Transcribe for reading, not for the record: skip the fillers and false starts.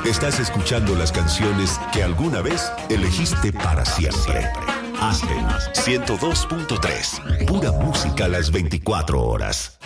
Estás escuchando las canciones que alguna vez elegiste para siempre. Aspen 102.3. Pura música a las 24 horas.